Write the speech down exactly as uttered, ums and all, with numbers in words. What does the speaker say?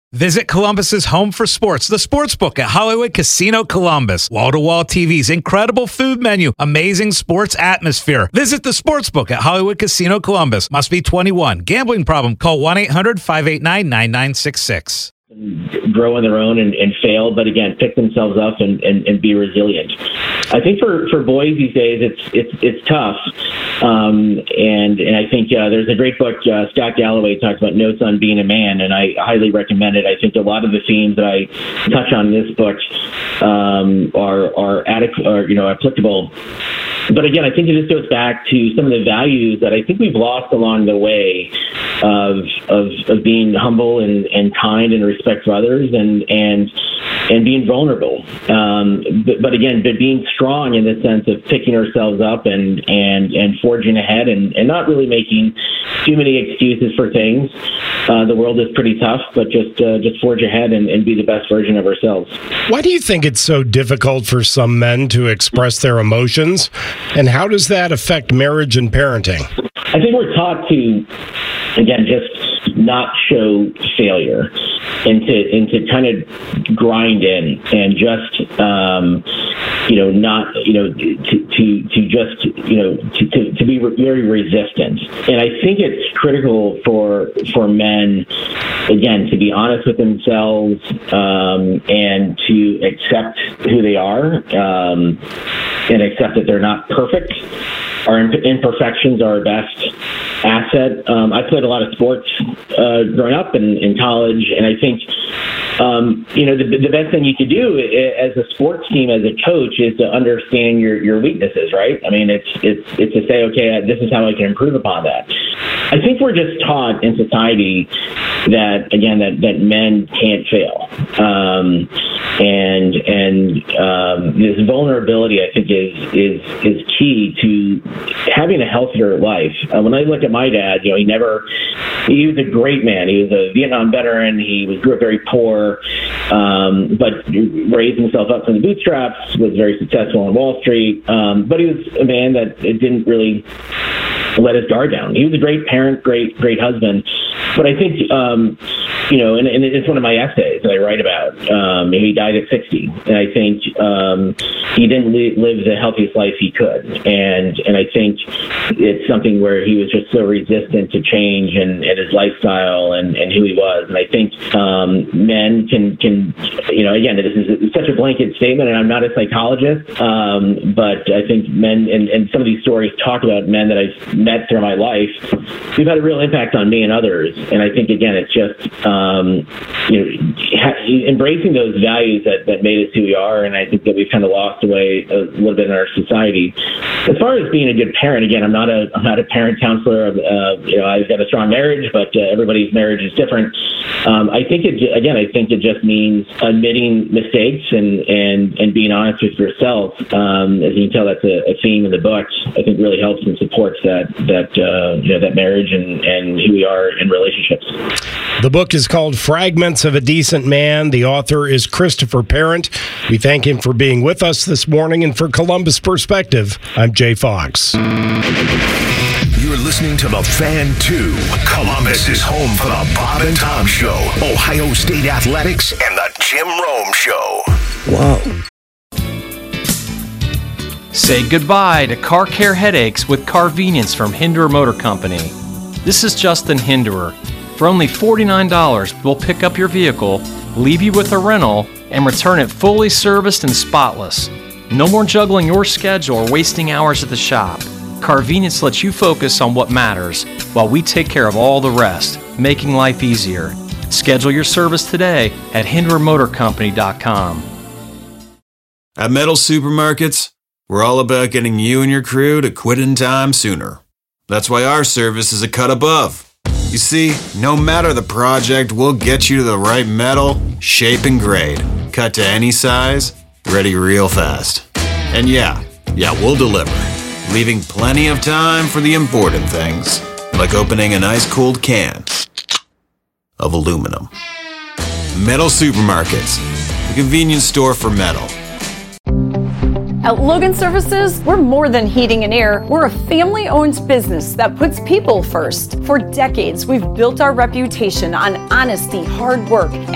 Visit Columbus's home for sports, the Sportsbook at Hollywood Casino Columbus. Wall-to-wall T Vs, incredible food menu, amazing sports atmosphere. Visit the Sportsbook at Hollywood Casino Columbus. Must be twenty-one. Gambling problem? Call one eight hundred five eight nine nine nine six six. Grow on their own and, and fail, but again, pick themselves up and, and, and be resilient. I think for, for boys these days, it's it's it's tough. Um, and and I think uh, there's a great book, uh, Scott Galloway talks about Notes on Being a Man, and I highly recommend it. I think a lot of the themes that I touch on in this book um, are are, adequ- are you know applicable. But again, I think it just goes back to some of the values that I think we've lost along the way of of, of being humble and, and kind and respect for others and and and being vulnerable. Um, but, but again, but being strong in the sense of picking ourselves up and and, and forging ahead and, and not really making too many excuses for things. Uh, the world is pretty tough, but just uh, just forge ahead and, and be the best version of ourselves. Why do you think it's so difficult for some men to express their emotions? And how does that affect marriage and parenting? I think we're taught to, again, just not show failure and to, and to kind of grind in and just, um, you know, not, you know, to, to, to just, you know, to, to, to be re- very resistant. And I think it's critical for, for men, again, to be honest with themselves um, and to accept who they are um, and accept that they're not perfect. Our imperfections are our best asset. Um, I played a lot of sports uh, growing up and in college, and I think um, you know the, the best thing you could do as a sports team, as a coach, is to understand your, your weaknesses. Right? I mean, it's it's it's to say, okay, this is how I can improve upon that. I think we're just taught in society that again that, that men can't fail, um, and and um, this vulnerability I think is is is key to having a healthier life. Uh, when I look at my dad, you know, he never, he was a great man. He was a Vietnam veteran. He was grew up very poor, um, but raised himself up from the bootstraps, was very successful on Wall Street. Um, but he was a man that it didn't really let his guard down. He was a great parent, great, great husband. But I think, um, you know, and, and it's one of my essays that I write about. Um, he died at sixty, and I think um, he didn't li- live the healthiest life he could. And and I think it's something where he was just so resistant to change and, and his lifestyle and, and who he was. And I think um, men can, can, you know, again, this is such a blanket statement, and I'm not a psychologist, um, but I think men, and, and some of these stories talk about men that I've met through my life, who've had a real impact on me and others. And I think, again, it's just, um, you know, ha- embracing those values that, that made us who we are. And I think that we've kind of lost away a little bit in our society. As far as being a good parent, again, I'm not a, I'm not a parent counselor. Uh, you know, I've got a strong marriage, but uh, everybody's marriage is different. Um, I think it, again, I think it just means admitting mistakes and, and, and being honest with yourself. Um, as you can tell, that's a, a theme in the book. I think really helps and supports that, that, uh, you know, that marriage and, and who we are in relationships. The book is called Fragments of a Decent Man. The author is Christopher Parent. We thank him for being with us this morning, and for Columbus Perspective, I'm Jay Fox. You're listening to The Fan two. Columbus is home for the Bob and Tom Show, Ohio State Athletics, and the Jim Rome Show. Wow. Say goodbye to car care headaches with Carvenience from Hinderer Motor Company. This is Justin Hinderer. For only forty-nine dollars, we'll pick up your vehicle, leave you with a rental, and return it fully serviced and spotless. No more juggling your schedule or wasting hours at the shop. Carvenience lets you focus on what matters, while we take care of all the rest, making life easier. Schedule your service today at hinderer motor company dot com. At Metal Supermarkets, we're all about getting you and your crew to quit in time sooner. That's why our service is a cut above. You see, no matter the project, we'll get you to the right metal, shape, and grade. Cut to any size, ready real fast. And yeah, yeah, we'll deliver, leaving plenty of time for the important things, like opening an ice-cold can of aluminum. Metal Supermarkets, the convenience store for metal. At Logan Services, we're more than heating and air. We're a family-owned business that puts people first. For decades, we've built our reputation on honesty, hard work, and